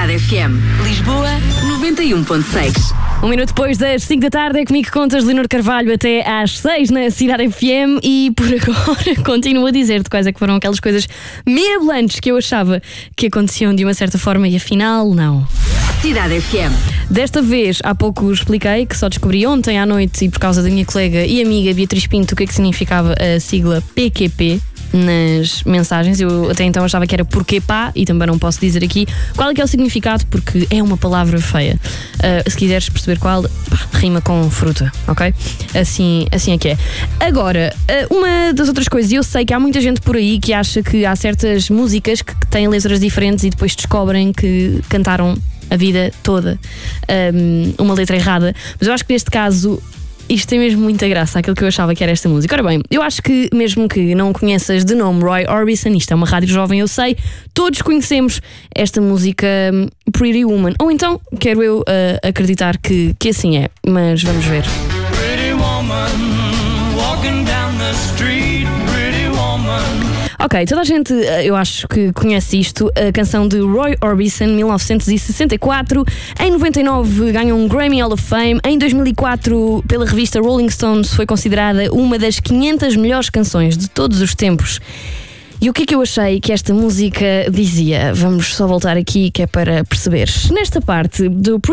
Cidade FM. Lisboa, 91.6. Um minuto depois das 5 da tarde é comigo que contas, Leonor Carvalho, até às 6 na Cidade FM. E por agora continuo a dizer-te quais é que foram aquelas coisas mirabolantes que eu achava que aconteciam de uma certa forma e afinal não. Cidade FM. Desta vez, há pouco expliquei que só descobri ontem à noite e por causa da minha colega e amiga Beatriz Pinto o que é que significava a sigla PQP nas mensagens. Eu até então achava que era porquê pá e também não posso dizer aqui qual é que é o significado porque é uma palavra feia. Se quiseres perceber qual, pá, rima com fruta, ok? Assim é que é. Agora, uma das outras coisas, eu sei que há muita gente por aí que acha que há certas músicas que têm letras diferentes e depois descobrem que cantaram a vida toda uma letra errada, mas eu acho que neste caso isto tem mesmo muita graça, aquilo que eu achava que era esta música. Ora bem, eu acho que mesmo que não conheças de nome Roy Orbison, isto é uma rádio jovem, eu sei, todos conhecemos esta música Pretty Woman, ou então quero eu acreditar que assim é, mas vamos ver. Pretty woman, walking down the street, pretty woman. Ok, toda a gente, eu acho que conhece isto, a canção de Roy Orbison, 1964. Em 99 ganhou um Grammy Hall of Fame. Em 2004, pela revista Rolling Stones, foi considerada uma das 500 melhores canções de todos os tempos. E o que é que eu achei que esta música dizia? Vamos só voltar aqui, que é para perceberes. Nesta parte do